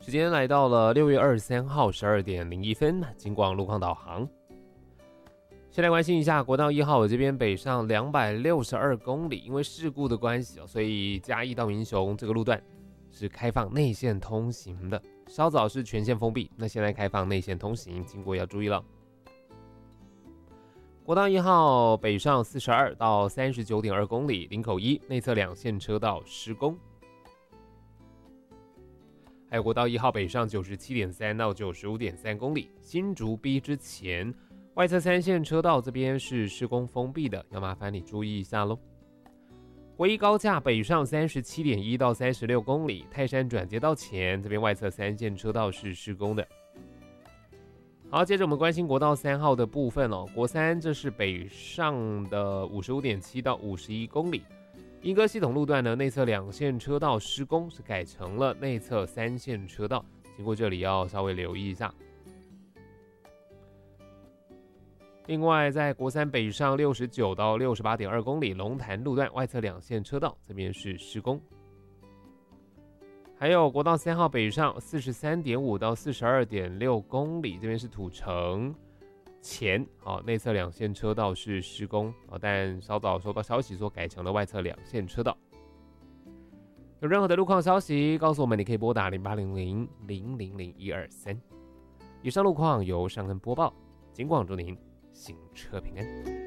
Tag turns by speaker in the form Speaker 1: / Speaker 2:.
Speaker 1: 时间来到了6月23号12点01分，警广路况导航。先来关心一下国道1号，我这边北上262公里，因为事故的关系，所以嘉义到民雄这个路段是开放内线通行的，稍早是全线封闭，那现在开放内线通行，经过要注意了。国道1号北上42到39.2公里，林口1内侧2线车道施工。还有国道1号北上97.3到95.3公里，新竹 B 之前外侧3线车道这边是施工封闭的，要麻烦你注意一下咯。国一高架北上37.1到36公里，泰山转接道前这边外侧3线车道是施工的。好，接着我们关心国道3号的部分哦。国3这是北上的55.7到51公里，莺歌系统路段呢内侧2线车道施工，是改成了内侧3线车道，经过这里要稍微留意一下。另外，在国3北上69到68.2公里，龙潭路段外侧2线车道这边是施工。还有国道3号北上43.5到42.6公里，这边是土城前内侧2线车道是施工，但稍早收到消息说改成了外侧2线车道。有任何的路况消息告诉我们，你可以拨打0800-000-123。以上路况由尚恩播报，警广祝您行车平安。